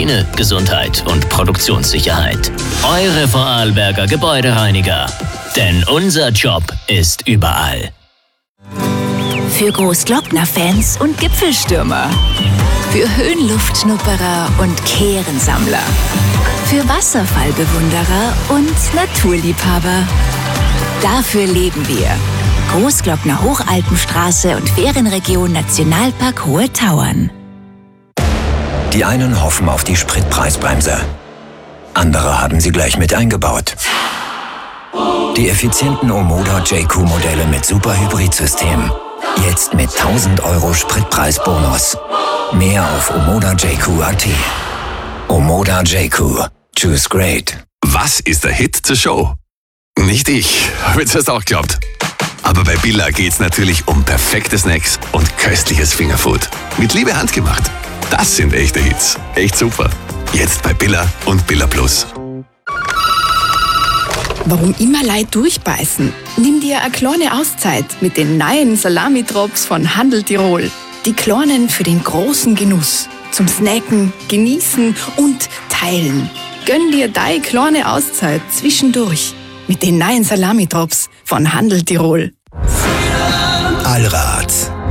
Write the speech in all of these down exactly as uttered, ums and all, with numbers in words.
Hygiene, Gesundheit und Produktionssicherheit. Eure Vorarlberger Gebäudereiniger. Denn unser Job ist überall. Für Großglockner-Fans und Gipfelstürmer. Für Höhenluftschnupperer und Kehrensammler. Für Wasserfallbewunderer und Naturliebhaber. Dafür leben wir. Großglockner Hochalpenstraße und Ferienregion Nationalpark Hohe Tauern. Die einen hoffen auf die Spritpreisbremse. Andere haben sie gleich mit eingebaut. Die effizienten Omoda J Q-Modelle mit Superhybrid-System. Jetzt mit tausend Euro Spritpreisbonus. Mehr auf omoda j q punkt a t. Omoda J Q. Choose great. Was ist der Hit zur Show? Nicht ich, habe jetzt erst auch geglaubt. Aber bei Billa geht's natürlich um perfekte Snacks und köstliches Fingerfood. Mit Liebe handgemacht. Das sind echte Hits. Echt super. Jetzt bei Billa und Billa Plus. Warum immer Leute durchbeißen? Nimm dir eine kleine Auszeit mit den neuen Salami-Drops von Handel Tirol. Die kleinen für den großen Genuss. Zum Snacken, Genießen und Teilen. Gönn dir deine kleine Auszeit zwischendurch mit den neuen Salami-Drops von Handel Tirol. Allrad.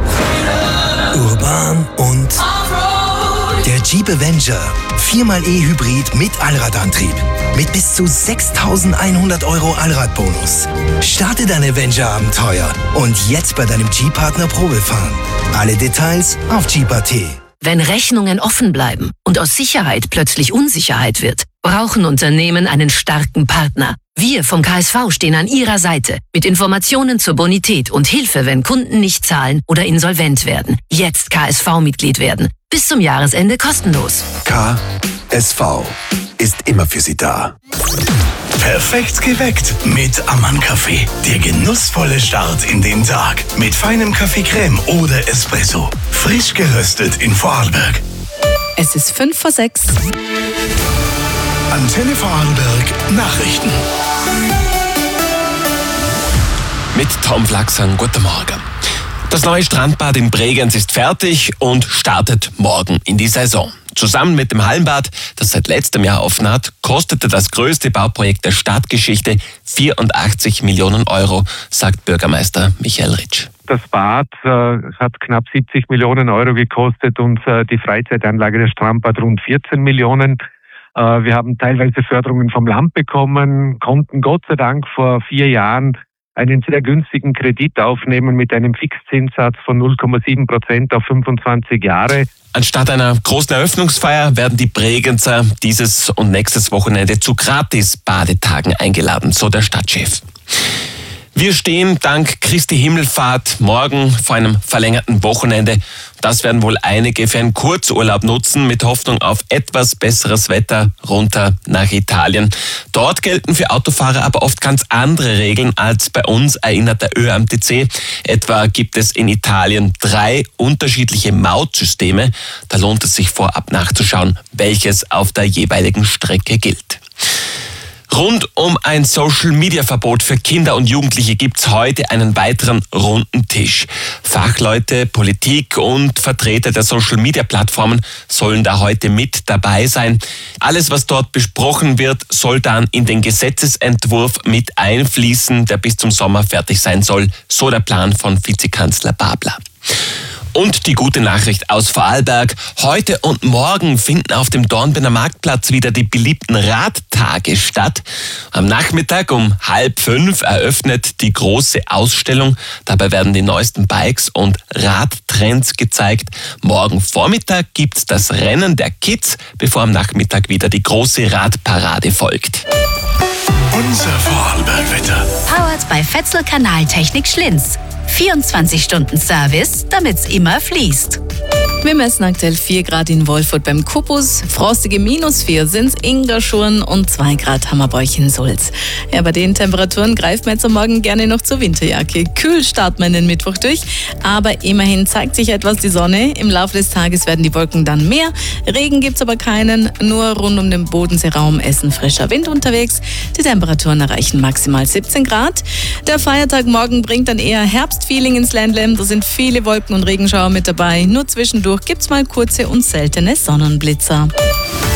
Urban und der Jeep Avenger. viermal E-Hybrid mit Allradantrieb. Mit bis zu sechstausendeinhundert Euro Allradbonus. Starte dein Avenger-Abenteuer und jetzt bei deinem Jeep-Partner Probefahren. Alle Details auf Jeep punkt a t. Wenn Rechnungen offen bleiben und aus Sicherheit plötzlich Unsicherheit wird, brauchen Unternehmen einen starken Partner. Wir vom K S V stehen an Ihrer Seite mit Informationen zur Bonität und Hilfe, wenn Kunden nicht zahlen oder insolvent werden. Jetzt K S V-Mitglied werden. Bis zum Jahresende kostenlos. K S V ist immer für Sie da. Perfekt geweckt mit Ammann-Kaffee. Der genussvolle Start in den Tag. Mit feinem Kaffee-Creme oder Espresso. Frisch geröstet in Vorarlberg. Es ist fünf vor sechs. Antenne Vorarlberg Nachrichten. Mit Tom Flachsern, guten Morgen. Das neue Strandbad in Bregenz ist fertig und startet morgen in die Saison. Zusammen mit dem Hallenbad, das seit letztem Jahr offen hat, kostete das größte Bauprojekt der Stadtgeschichte vierundachtzig Millionen Euro, sagt Bürgermeister Michael Ritsch. Das Bad äh, hat knapp siebzig Millionen Euro gekostet und äh, die Freizeitanlage der Strandbad rund vierzehn Millionen. Äh, wir haben teilweise Förderungen vom Land bekommen, konnten Gott sei Dank vor vier Jahren einen sehr günstigen Kredit aufnehmen mit einem Fixzinssatz von null Komma sieben Prozent auf fünfundzwanzig Jahre. Anstatt einer großen Eröffnungsfeier werden die Bregenzer dieses und nächstes Wochenende zu Gratis-Badetagen eingeladen, so der Stadtchef. Wir stehen dank Christi Himmelfahrt morgen vor einem verlängerten Wochenende. Das werden wohl einige für einen Kurzurlaub nutzen, mit Hoffnung auf etwas besseres Wetter runter nach Italien. Dort gelten für Autofahrer aber oft ganz andere Regeln als bei uns, erinnert der Ö M T C. Etwa gibt es in Italien drei unterschiedliche Mautsysteme. Da lohnt es sich vorab nachzuschauen, welches auf der jeweiligen Strecke gilt. Rund um ein Social-Media-Verbot für Kinder und Jugendliche gibt's heute einen weiteren runden Tisch. Fachleute, Politik und Vertreter der Social-Media-Plattformen sollen da heute mit dabei sein. Alles, was dort besprochen wird, soll dann in den Gesetzesentwurf mit einfließen, der bis zum Sommer fertig sein soll, so der Plan von Vizekanzler Babler. Und die gute Nachricht aus Vorarlberg. Heute und morgen finden auf dem Dornbirner Marktplatz wieder die beliebten Radtage statt. Am Nachmittag um halb fünf eröffnet die große Ausstellung. Dabei werden die neuesten Bikes und Radtrends gezeigt. Morgen Vormittag gibt's das Rennen der Kids, bevor am Nachmittag wieder die große Radparade folgt. Unser Vorarlberg-Wetter. Powered bei Fetzel Kanaltechnik Schlinz. vierundzwanzig Stunden Service, damit's immer fließt. Wir messen aktuell vier Grad in Wolfurt beim Kupus, frostige minus vier sind's in Gaschurn und zwei Grad haben wir bei euch in Sulz. Ja, bei den Temperaturen greift man jetzt am Morgen gerne noch zur Winterjacke. Kühl starten wir in den Mittwoch durch, aber immerhin zeigt sich etwas die Sonne. Im Laufe des Tages werden die Wolken dann mehr. Regen gibt's aber keinen, nur rund um den Bodenseeraum ist ein frischer Wind unterwegs. Die Temperaturen erreichen maximal siebzehn Grad. Der Feiertag morgen bringt dann eher Herbstfeeling ins Ländle. Da sind viele Wolken und Regenschauer mit dabei. Nur zwischendurch gibt's mal kurze und seltene Sonnenblitzer.